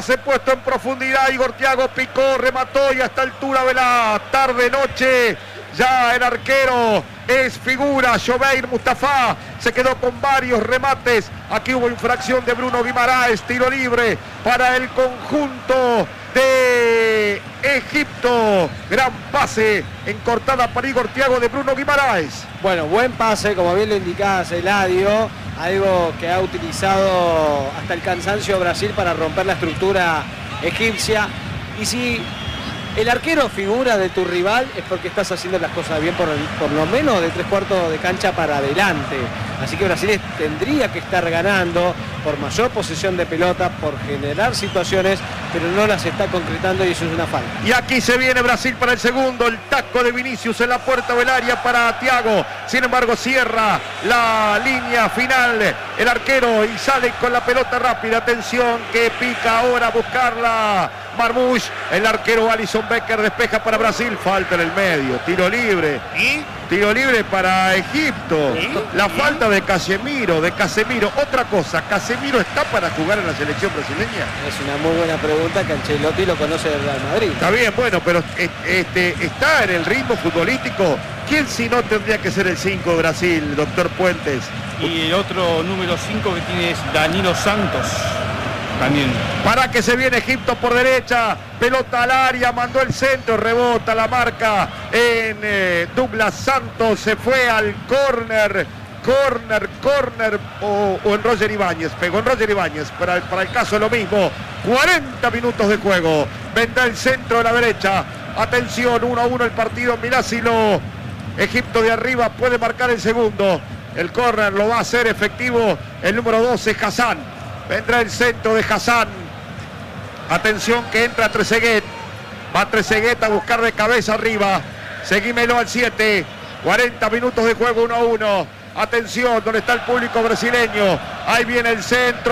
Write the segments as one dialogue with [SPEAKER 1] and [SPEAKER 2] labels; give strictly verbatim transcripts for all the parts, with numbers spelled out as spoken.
[SPEAKER 1] pase puesto en profundidad. Igor Thiago picó, remató y a esta altura de la tarde-noche ya el arquero es figura. Joveir Mustafa se quedó con varios remates. Aquí hubo infracción de Bruno Guimaraes. Tiro libre para el conjunto de Egipto. Gran pase en cortada para Igor Thiago de Bruno Guimaraes.
[SPEAKER 2] Bueno, buen pase, como bien lo indicabas, Eladio. Algo que ha utilizado hasta el cansancio Brasil para romper la estructura egipcia. Y si el arquero figura de tu rival es porque estás haciendo las cosas bien, por, el, por lo menos de tres cuartos de cancha para adelante. Así que Brasil tendría que estar ganando por mayor posesión de pelota, por generar situaciones, pero no las está concretando y eso es una falta.
[SPEAKER 1] Y aquí se viene Brasil para el segundo. El taco de Vinicius en la puerta del área para Thiago. Sin embargo, cierra la línea final el arquero y sale con la pelota rápida. Atención que pica ahora a buscarla Marmoush. El arquero Alisson Becker despeja para Brasil. Falta en el medio. Tiro libre.
[SPEAKER 3] ¿Y?
[SPEAKER 1] Tiro libre para Egipto.
[SPEAKER 3] ¿Y?
[SPEAKER 1] La
[SPEAKER 3] ¿Y?
[SPEAKER 1] falta de Casemiro, de Casemiro. Otra cosa, ¿Casemiro está para jugar en la selección brasileña?
[SPEAKER 2] Es una muy buena pregunta, que Ancelotti lo conoce del Real Madrid.
[SPEAKER 1] Está bien, bueno, pero este, está en el ritmo futbolístico. ¿Quién si no tendría que ser el cinco de Brasil, doctor Puentes?
[SPEAKER 3] Y el otro número cinco que tiene es Danilo Santos. También.
[SPEAKER 1] Para que se viene Egipto por derecha, pelota al área, mandó el centro, rebota la marca en eh, Douglas Santos, se fue al córner, córner, córner o, o en Roger Ibáñez, pegó en Roger Ibáñez, para el, para el caso lo mismo, cuarenta minutos de juego, vendrá el centro de la derecha, atención, uno a uno el partido, mirá si lo, Egipto de arriba puede marcar el segundo, el córner lo va a hacer efectivo el número doce, Hassan. Vendrá el centro de Hassan. Atención que entra Trezeguet. Va Trezeguet a buscar de cabeza arriba. Seguímelo al siete. cuarenta minutos de juego, uno a uno. Atención, donde está el público brasileño. Ahí viene el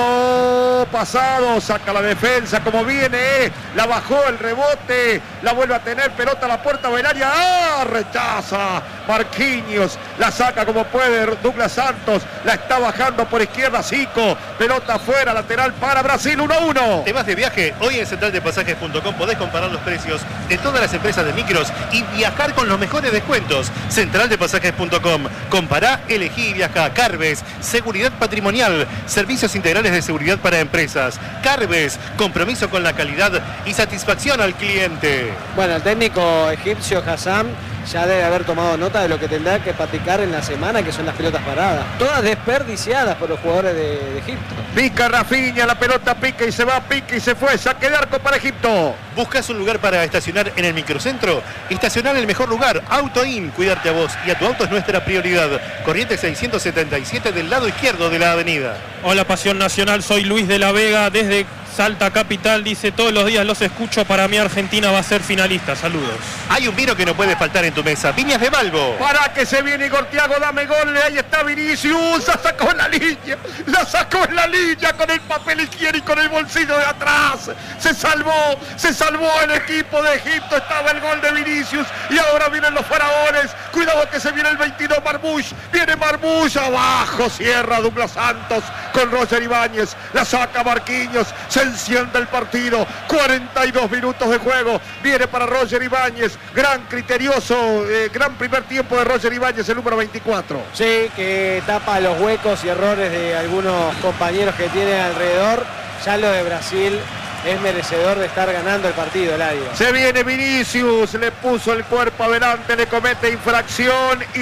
[SPEAKER 1] centro. Pasado, saca la defensa como viene. La bajó el rebote. La vuelve a tener. Pelota a la puerta del área. ¡Ah! Rechaza Marquinhos. La saca como puede Douglas Santos. La está bajando por izquierda Zico. Pelota afuera, lateral para Brasil, uno a uno.
[SPEAKER 4] ¿Te vas de viaje? Hoy en central de pasajes punto com podés comparar los precios de todas las empresas de micros y viajar con los mejores descuentos. central de pasajes punto com. Compará, elegí y viaja. Carves, seguridad patrimonial, servicios integrales de seguridad para empresas. Carves, compromiso con la calidad y satisfacción al cliente.
[SPEAKER 2] Bueno, el técnico egipcio Hassan ya debe haber tomado nota de lo que tendrá que practicar en la semana, que son las pelotas paradas. Todas desperdiciadas por los jugadores de, de Egipto.
[SPEAKER 1] Pica Rafinha, la pelota pica y se va, pica y se fue. Saque de arco para Egipto.
[SPEAKER 4] ¿Buscas un lugar para estacionar en el microcentro? Estacionar en el mejor lugar. AutoIn, cuidarte a vos y a tu auto es nuestra prioridad. Corrientes seiscientos setenta y siete del lado izquierdo de la avenida.
[SPEAKER 5] Hola Pasión Nacional, soy Luis de la Vega desde Salta Capital, dice todos los días los escucho, para mí Argentina va a ser finalista, saludos.
[SPEAKER 4] Hay un vino que no puede faltar en tu mesa, Viñas de Balbo.
[SPEAKER 1] Para que se viene Igor Thiago, dame gol, ahí está Vinicius, la sacó en la línea, la sacó en la línea con el papel higiénico en el bolsillo de atrás, se salvó, se salvó el equipo de Egipto, estaba el gol de Vinicius y ahora vienen los faraones, cuidado que se viene el veintidós Marmoush, viene Marmoush, abajo cierra Douglas Santos con Roger Ibáñez, la saca Marquinhos, se enciende el partido, cuarenta y dos minutos de juego, viene para Roger Ibáñez, gran criterioso, eh, gran primer tiempo de Roger Ibáñez, el número veinticuatro.
[SPEAKER 2] Sí, que tapa los huecos y errores de algunos compañeros que tiene alrededor. Ya lo de Brasil es merecedor de estar ganando el partido, Eladio.
[SPEAKER 1] Se viene Vinicius, le puso el cuerpo adelante, le comete infracción y...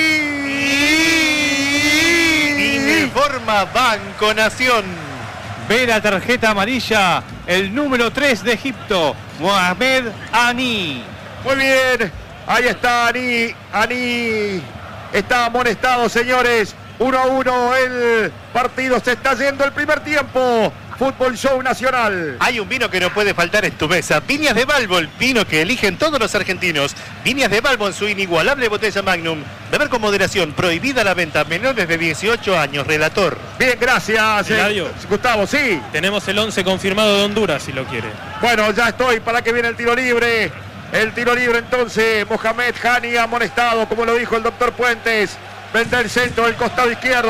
[SPEAKER 4] y informa Banco Nación.
[SPEAKER 3] Ve la tarjeta amarilla, el número tres de Egipto, Mohamed Ani.
[SPEAKER 1] Muy bien, ahí está Ani, Ani está amonestado, señores. uno a uno el partido, se está yendo el primer tiempo. Fútbol Show Nacional.
[SPEAKER 4] Hay un vino que no puede faltar en tu mesa. Viñas de Balbo, el vino que eligen todos los argentinos. Viñas de Balbo en su inigualable botella Magnum. Beber con moderación, prohibida la venta. Menores de dieciocho años, relator.
[SPEAKER 1] Bien, gracias.
[SPEAKER 5] Eladio.
[SPEAKER 1] Eh, Gustavo, sí.
[SPEAKER 5] Tenemos el once confirmado de Honduras, si lo quiere.
[SPEAKER 1] Bueno, ya estoy para que viene el tiro libre. El tiro libre entonces, Mohamed Hani amonestado, como lo dijo el doctor Puentes. Vende el centro del costado izquierdo.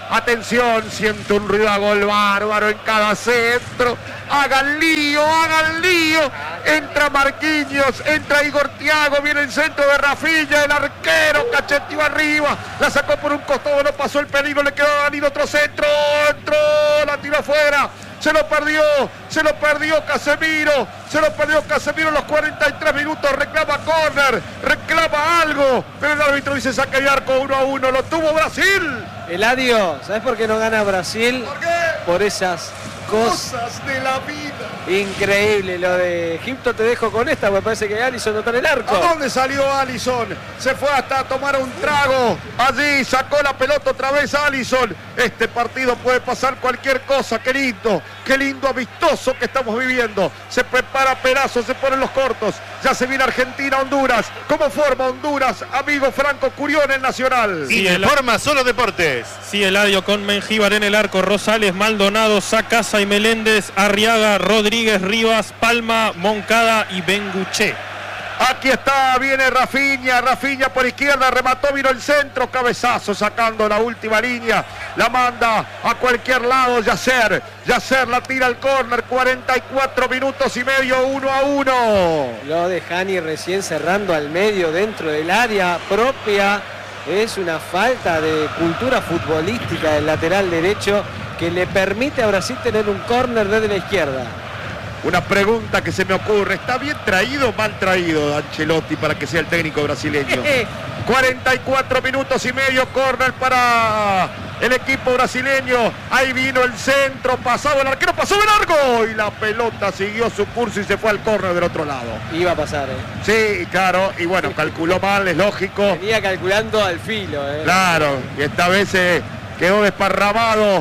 [SPEAKER 1] Atención, siento un ruido a gol bárbaro en cada centro. Hagan lío, hagan lío. Entra Marquinhos, entra Igor Thiago, viene el centro de Rafinha, el arquero cacheteó arriba, la sacó por un costado, no pasó el peligro, le quedó a Dani otro centro, entró, la tiró afuera. Se lo perdió, se lo perdió Casemiro, se lo perdió Casemiro en los cuarenta y tres minutos, reclama córner, reclama algo, pero el árbitro dice saca de arco uno a uno, lo tuvo Brasil.
[SPEAKER 2] Eladio, ¿sabes por qué no gana Brasil?
[SPEAKER 1] ¿Por qué?
[SPEAKER 2] Por esas cosas.
[SPEAKER 1] Cosas de la vida.
[SPEAKER 2] Increíble lo de Egipto, te dejo con esta, me parece que Alisson no está en el arco.
[SPEAKER 1] ¿A dónde salió Alisson? Se fue hasta tomar un trago. Allí sacó la pelota otra vez Alisson. Este partido puede pasar cualquier cosa. Qué lindo, qué lindo amistoso que estamos viviendo. Se prepara Perazo, se ponen los cortos. Ya se viene Argentina, Honduras. ¿Cómo forma Honduras, amigo Franco Curión, el Nacional?
[SPEAKER 4] Y de forma Solo Deportes.
[SPEAKER 5] Sí, Eladio con Mengíbar en el arco, Rosales, Maldonado, Sacasa y Meléndez, Arriaga, Rodríguez, Rivas, Palma, Moncada y Benguché.
[SPEAKER 1] Aquí está, viene Rafinha, Rafinha por izquierda, remató, vino el centro, cabezazo sacando la última línea, la manda a cualquier lado, Yacer, Yacer la tira al córner, cuarenta y cuatro minutos y medio, uno a uno.
[SPEAKER 2] Lo de Hani recién cerrando al medio dentro del área propia, es una falta de cultura futbolística del lateral derecho que le permite a Brasil tener un córner desde la izquierda.
[SPEAKER 1] Una pregunta que se me ocurre, ¿está bien traído o mal traído Ancelotti para que sea el técnico brasileño? cuarenta y cuatro minutos y medio, córner para el equipo brasileño. Ahí vino el centro, pasado el arquero, pasó de largo y la pelota siguió su curso y se fue al córner del otro lado.
[SPEAKER 2] Iba a pasar, ¿eh?
[SPEAKER 1] Sí, claro, y bueno, calculó mal, es lógico.
[SPEAKER 2] Venía calculando al filo, ¿eh?
[SPEAKER 1] Claro, y esta vez eh, quedó desparramado.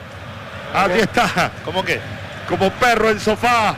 [SPEAKER 1] Ahí está.
[SPEAKER 4] ¿Cómo qué?
[SPEAKER 1] Como perro en sofá.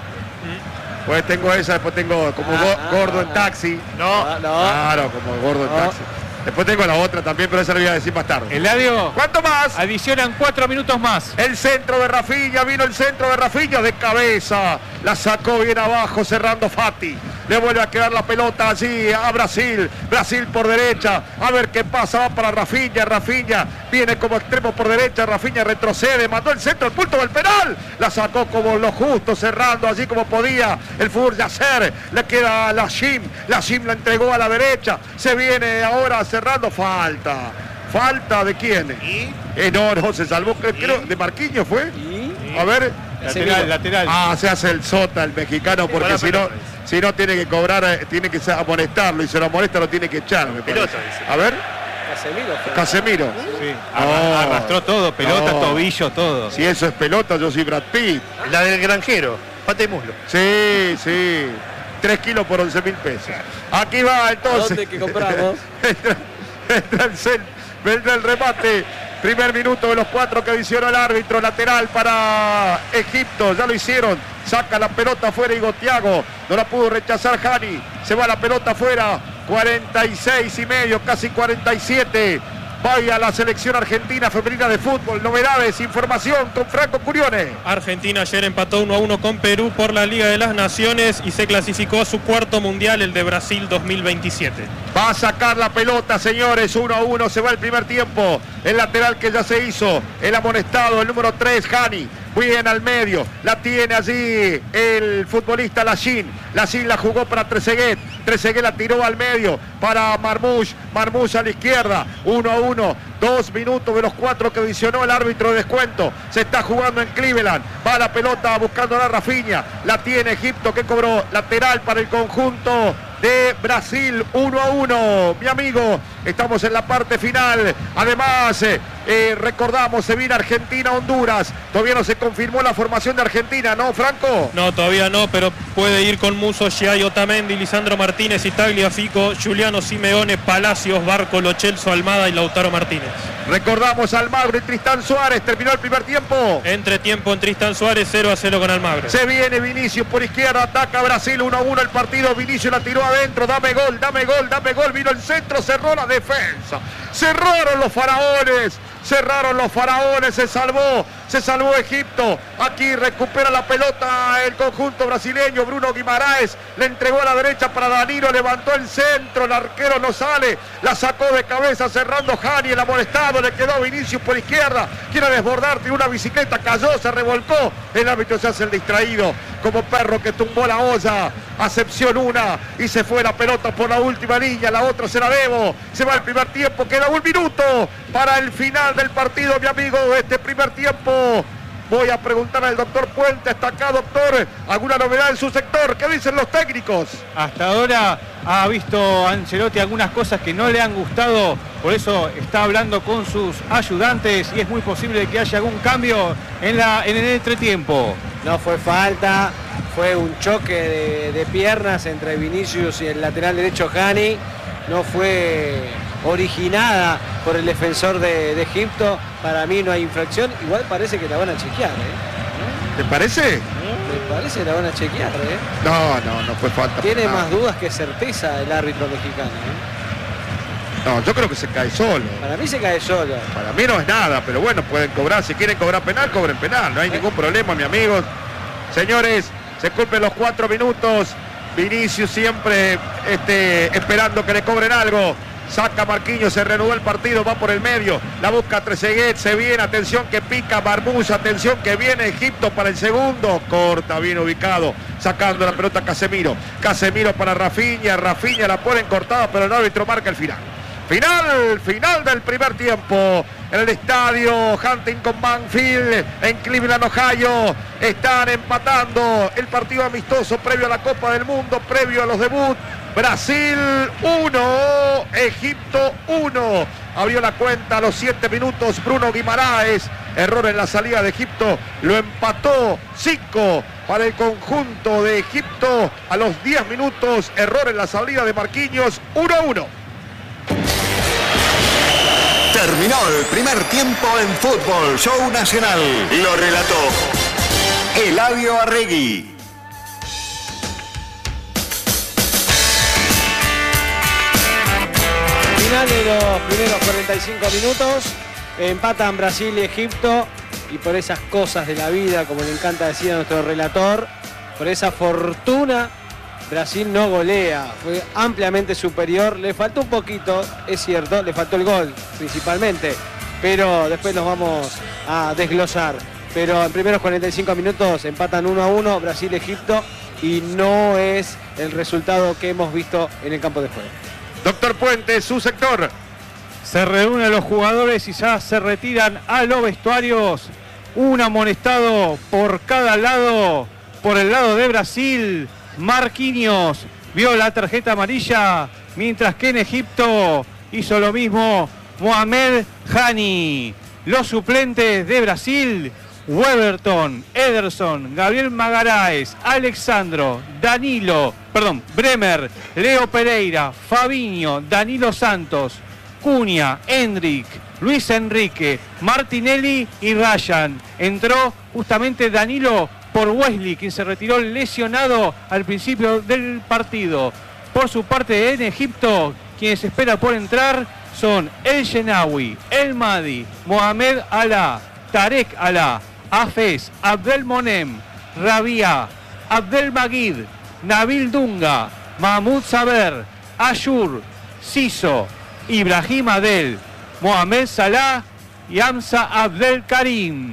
[SPEAKER 1] Pues tengo esa, después tengo como
[SPEAKER 2] Ah,
[SPEAKER 1] go-
[SPEAKER 2] ah,
[SPEAKER 1] gordo
[SPEAKER 2] ah,
[SPEAKER 1] en taxi.
[SPEAKER 2] No, no.
[SPEAKER 1] Claro, como gordo en
[SPEAKER 2] No.
[SPEAKER 1] taxi. Después tengo la otra también, pero esa la voy a decir más tarde.
[SPEAKER 3] Eladio,
[SPEAKER 1] ¿Cuánto más?
[SPEAKER 3] adicionan cuatro minutos más.
[SPEAKER 1] El centro de Rafinha, vino el centro de Rafinha de cabeza. La sacó bien abajo, cerrando Fati. Le vuelve a quedar la pelota allí a Brasil. Brasil por derecha. A ver qué pasa. Va para Rafinha. Rafinha viene como extremo por derecha. Rafinha retrocede. Mandó el centro al punto del penal. La sacó como lo justo, cerrando allí como podía. El fútbol de hacer. Le queda a la Shim. La Shim la entregó a la derecha. Se viene ahora cerrando. Falta. ¿Falta de quién?
[SPEAKER 4] ¿Y?
[SPEAKER 1] Eh, no, no, se salvó. Creo, ¿de Marquinhos fue?
[SPEAKER 2] Y
[SPEAKER 1] A ver.
[SPEAKER 3] Lateral, lateral.
[SPEAKER 1] Ah, se hace el sota el mexicano porque
[SPEAKER 4] Para
[SPEAKER 1] si no,
[SPEAKER 4] pelota.
[SPEAKER 1] si no tiene que cobrar, eh, tiene que amonestarlo y si lo amonesta lo tiene que echar. Me
[SPEAKER 4] Pelota,
[SPEAKER 1] parece.
[SPEAKER 4] dice.
[SPEAKER 1] A ver,
[SPEAKER 2] Casemiro. fue.
[SPEAKER 1] Casemiro.
[SPEAKER 3] Sí, arra- arrastró todo, pelota,
[SPEAKER 1] No.
[SPEAKER 3] tobillo, todo.
[SPEAKER 1] Si eso es pelota, yo soy Brad Pitt.
[SPEAKER 4] La del granjero, pata y muslo.
[SPEAKER 1] Sí, sí. Tres kilos por once mil pesos. Aquí va entonces.
[SPEAKER 2] ¿A dónde que compramos?
[SPEAKER 1] entra, entra el cel, entra el remate. Primer minuto de los cuatro que adicionó el árbitro. Lateral para Egipto. Ya lo hicieron. Saca la pelota afuera Igor Thiago. No la pudo rechazar Hani. Se va la pelota afuera. cuarenta y seis y medio, casi cuarenta y siete. Vaya la selección argentina femenina de fútbol. Novedades, información con Franco Curione.
[SPEAKER 5] Argentina ayer empató uno a uno con Perú por la Liga de las Naciones y se clasificó a su cuarto mundial, el de Brasil dos mil veintisiete.
[SPEAKER 1] Va a sacar la pelota, señores. uno a uno, se va el primer tiempo. El lateral que ya se hizo. El amonestado, el número tres, Hani. Bien al medio. La tiene allí el futbolista Lachin. Lachin la jugó para Trezeguet. Trezeguet la tiró al medio para Marmoush. Marmoush a la izquierda. uno a uno. Dos minutos de los cuatro que adicionó el árbitro de descuento. Se está jugando en Cleveland. Va la pelota buscando a la Rafinha. La tiene Egipto que cobró lateral para el conjunto de Brasil. uno a uno. Mi amigo, estamos en la parte final. Además, eh, eh, recordamos, se viene Argentina-Honduras. Todavía no se confirmó la formación de Argentina, ¿no, Franco?
[SPEAKER 5] No, todavía no, pero puede ir con Muso, Giai, Otamendi, Lisandro Martínez, Tagliafico, Giuliano Simeone, Palacios, Barco, Lo Celso, Almada y Lautaro Martínez.
[SPEAKER 1] Recordamos Almagro y Tristán Suárez. Terminó el primer tiempo.
[SPEAKER 5] Entre tiempo en Tristan Suárez, cero a cero con Almagro.
[SPEAKER 1] Se viene Vinicius por izquierda, ataca Brasil, uno a uno el partido. Vinicius la tiró adentro, dame gol, dame gol, dame gol. Vino el centro, cerró la defensa. Cerraron los faraones, cerraron los faraones, se salvó Se salvó Egipto. Aquí recupera la pelota el conjunto brasileño. Bruno Guimaraes le entregó a la derecha para Danilo. Levantó el centro. El arquero no sale. La sacó de cabeza cerrando Hani. El amonestado. Le quedó Vinicius por izquierda. Quiere desbordar. Tiene una bicicleta. Cayó. Se revolcó. El árbitro se hace el distraído. Como perro que tumbó la olla. Acepción una. Y se fue la pelota por la última línea. La otra se la debo. Se va el primer tiempo. Queda un minuto para el final del partido, mi amigo. Este primer tiempo. Voy a preguntar al doctor Puente. ¿Está acá, doctor? ¿Alguna novedad en su sector? ¿Qué dicen los técnicos?
[SPEAKER 3] Hasta ahora ha visto Ancelotti algunas cosas que no le han gustado. Por eso está hablando con sus ayudantes. Y es muy posible que haya algún cambio en, la, en el entretiempo.
[SPEAKER 2] No fue falta. Fue un choque de, de piernas entre Vinicius y el lateral derecho Hani. No fue originada por el defensor de, de Egipto. Para mí no hay infracción. Igual parece que la van a chequear, ¿eh?
[SPEAKER 1] ¿Te parece?
[SPEAKER 2] Me parece que la van a chequear, ¿eh?
[SPEAKER 1] No, no, no fue falta.
[SPEAKER 2] Tiene
[SPEAKER 1] no.
[SPEAKER 2] más dudas que certeza el árbitro mexicano, ¿eh?
[SPEAKER 1] No, yo creo que se cae solo.
[SPEAKER 2] Para mí se cae solo.
[SPEAKER 1] Para mí no es nada, pero bueno, pueden cobrar. Si quieren cobrar penal, cobren penal. No hay ¿Eh? ningún problema, mi amigos. Señores, se cumplen los cuatro minutos. Vinicius siempre este, esperando que le cobren algo. Saca Marquinhos, se reanudó el partido, va por el medio. La busca Trezeguet, se viene, atención que pica Marmoush, atención que viene Egipto para el segundo. Corta, bien ubicado, sacando la pelota Casemiro. Casemiro para Rafinha, Rafinha la ponen cortada, pero el árbitro marca el final. Final, final del primer tiempo. En el estadio Huntington Banfield, en Cleveland, Ohio. Están empatando el partido amistoso previo a la Copa del Mundo, previo a los debuts. Brasil uno, Egipto uno. Abrió la cuenta a los siete minutos Bruno Guimaraes. Error en la salida de Egipto. Lo empató cinco para el conjunto de Egipto. A los diez minutos, error en la salida de Marquinhos. uno a uno.
[SPEAKER 6] Terminó el primer tiempo en Fútbol Show Nacional. Lo relató Eladio Arregui.
[SPEAKER 2] Final de los primeros cuarenta y cinco minutos. Empatan Brasil y Egipto. Y por esas cosas de la vida, como le encanta decir a nuestro relator, por esa fortuna, Brasil no golea, fue ampliamente superior, le faltó un poquito, es cierto, le faltó el gol principalmente, pero después los vamos a desglosar. Pero en primeros cuarenta y cinco minutos empatan uno a uno Brasil-Egipto y no es el resultado que hemos visto en el campo de juego.
[SPEAKER 1] Doctor Puente, su sector.
[SPEAKER 3] Se reúnen los jugadores y ya se retiran a los vestuarios. Un amonestado por cada lado, por el lado de Brasil. Marquinhos vio la tarjeta amarilla, mientras que en Egipto hizo lo mismo Mohamed Hani. Los suplentes de Brasil: Weberton, Ederson, Gabriel Magalhães, Alexandro, Danilo, perdón, Bremer, Leo Pereira, Fabinho, Danilo Santos, Cunha, Endrick, Luis Enrique, Martinelli y Ryan. Entró justamente Danilo por Wesley, quien se retiró lesionado al principio del partido. Por su parte, en Egipto, quienes espera por entrar son El Shenawi, El Mahdi, Mohamed Alá, Tarek Alá, Hafez, Abdel Monem, Rabia, Abdel Magid, Nabil Dunga, Mahmoud Saber, Ashur, Siso, Ibrahim Adel, Mohamed Salah y Hamza Abdel Karim.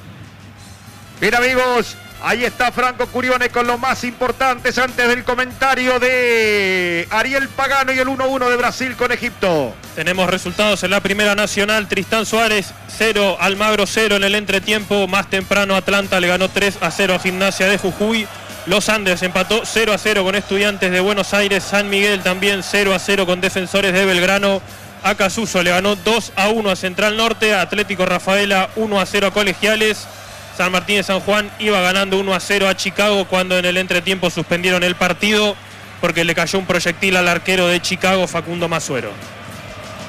[SPEAKER 1] Bien, amigos, ahí está Franco Curione con los más importantes antes del comentario de Ariel Pagano y el uno a uno de Brasil con Egipto.
[SPEAKER 5] Tenemos resultados en la Primera Nacional. Tristán Suárez cero, Almagro cero en el entretiempo. Más temprano Atlanta le ganó tres a cero a Gimnasia de Jujuy. Los Andes empató cero a cero con Estudiantes de Buenos Aires. San Miguel también cero a cero con Defensores de Belgrano. Acasuso le ganó dos a uno a Central Norte. Atlético Rafaela uno a cero a Colegiales. San Martín de San Juan iba ganando uno a cero a Chicago cuando en el entretiempo suspendieron el partido porque le cayó un proyectil al arquero de Chicago, Facundo Masuero.